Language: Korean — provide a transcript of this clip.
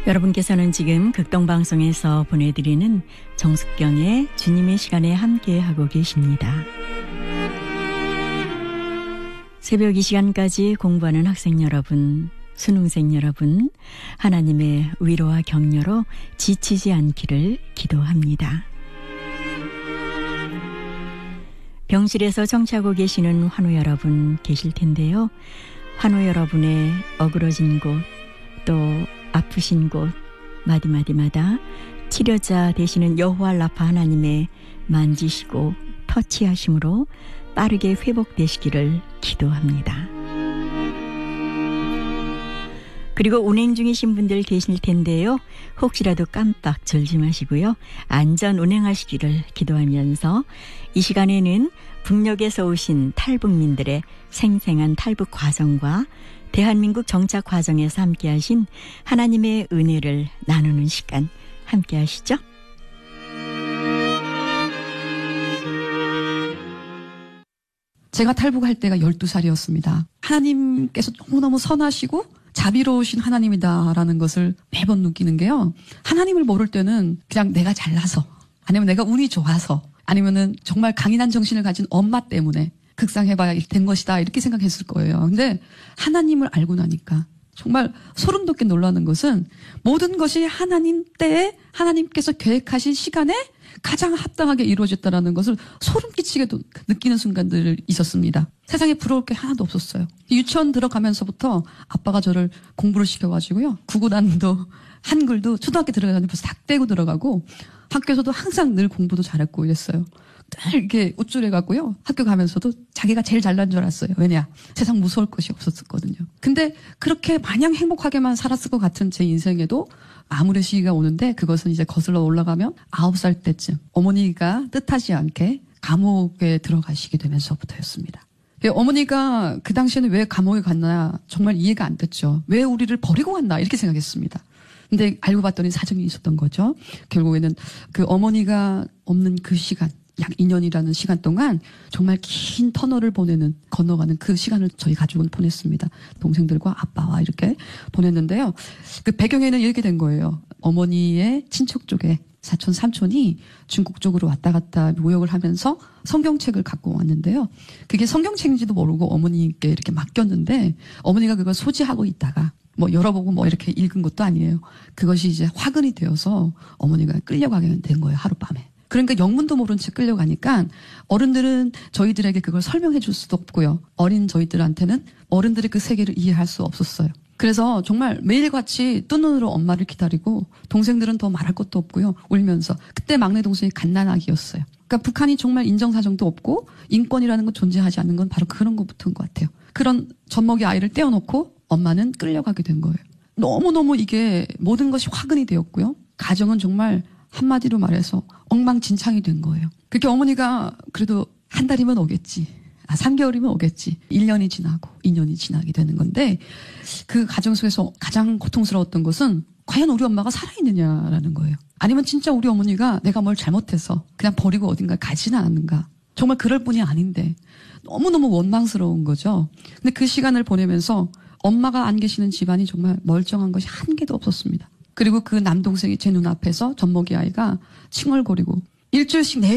여러분께서는 지금 극동방송에서 보내드리는 정숙경의 주님의 시간에 함께하고 계십니다. 새벽 이 시간까지 공부하는 학생 여러분, 수능생 여러분, 하나님의 위로와 격려로 지치지 않기를 기도합니다. 병실에서 청취하고 계시는 환우 여러분 계실 텐데요. 환우 여러분의 어그러진 곳, 또 아프신 곳 마디마디마다 치료자 되시는 여호와 라파 하나님의 만지시고 터치하심으로 빠르게 회복되시기를 기도합니다. 그리고 운행 중이신 분들 계실 텐데요. 혹시라도 깜빡 졸지 마시고요. 안전 운행하시기를 기도하면서 이 시간에는 북녘에서 오신 탈북민들의 생생한 탈북 과정과 대한민국 정착 과정에서 함께하신 하나님의 은혜를 나누는 시간 함께하시죠. 제가 탈북할 때가 12살이었습니다. 하나님께서 너무너무 선하시고 자비로우신 하나님이다라는 것을 매번 느끼는 게요. 하나님을 모를 때는 그냥 내가 잘나서, 아니면 내가 운이 좋아서, 아니면은 정말 강인한 정신을 가진 엄마 때문에 극상해봐야 된 것이다 이렇게 생각했을 거예요. 근데 하나님을 알고 나니까 정말 소름 돋게 놀라는 것은 모든 것이 하나님 때에 하나님께서 계획하신 시간에 가장 합당하게 이루어졌다는 것을 소름 끼치게도 느끼는 순간들이 있었습니다. 세상에 부러울 게 하나도 없었어요. 유치원 들어가면서부터 아빠가 저를 공부를 시켜가지고요. 구구단도 한글도 초등학교 들어가서 벌써 다 떼고 들어가고, 학교에서도 항상 늘 공부도 잘했고 이랬어요. 늘 이렇게 우쭐해갖고요. 학교 가면서도 자기가 제일 잘난 줄 알았어요. 왜냐? 세상 무서울 것이 없었거든요. 근데 그렇게 마냥 행복하게만 살았을 것 같은 제 인생에도 아무리 시기가 오는데, 그것은 이제 거슬러 올라가면 9살 때쯤 어머니가 뜻하지 않게 감옥에 들어가시게 되면서부터였습니다. 어머니가 그 당시에는 왜 감옥에 갔나 정말 이해가 안 됐죠. 왜 우리를 버리고 갔나 이렇게 생각했습니다. 근데 알고 봤더니 사정이 있었던 거죠. 결국에는 그 어머니가 없는 그 시간, 약 2년이라는 시간 동안 정말 긴 터널을 건너가는 그 시간을 저희 가족은 보냈습니다. 동생들과 아빠와 이렇게 보냈는데요. 그 배경에는 이렇게 된 거예요. 어머니의 친척 쪽에 사촌, 삼촌이 중국 쪽으로 왔다 갔다 모욕을 하면서 성경책을 갖고 왔는데요. 그게 성경책인지도 모르고 어머니께 이렇게 맡겼는데, 어머니가 그걸 소지하고 있다가 열어보고 이렇게 읽은 것도 아니에요. 그것이 이제 화근이 되어서 어머니가 끌려가게 된 거예요, 하룻밤에. 그러니까 영문도 모른 채 끌려가니까 어른들은 저희들에게 그걸 설명해 줄 수도 없고요. 어린 저희들한테는 어른들의 그 세계를 이해할 수 없었어요. 그래서 정말 매일같이 뜬 눈으로 엄마를 기다리고, 동생들은 더 말할 것도 없고요. 울면서. 그때 막내 동생이 갓난아기였어요. 그러니까 북한이 정말 인정사정도 없고 인권이라는 건 존재하지 않는 건 바로 그런 것부터인 것 같아요. 그런 젖먹이 아이를 떼어놓고 엄마는 끌려가게 된 거예요. 너무너무 이게 모든 것이 화근이 되었고요. 가정은 정말 한마디로 말해서 엉망진창이 된 거예요. 그렇게 어머니가 그래도 한 달이면 오겠지, 3개월이면 오겠지, 1년이 지나고 2년이 지나게 되는 건데, 그 가정 속에서 가장 고통스러웠던 것은 과연 우리 엄마가 살아있느냐라는 거예요. 아니면 진짜 우리 어머니가 내가 뭘 잘못해서 그냥 버리고 어딘가 가지는 않는가. 정말 그럴 뿐이 아닌데 너무너무 원망스러운 거죠. 근데 그 시간을 보내면서 엄마가 안 계시는 집안이 정말 멀쩡한 것이 한 개도 없었습니다. 그리고 그 남동생이 제 눈앞에서 젖먹이 아이가 칭얼거리고 일주일씩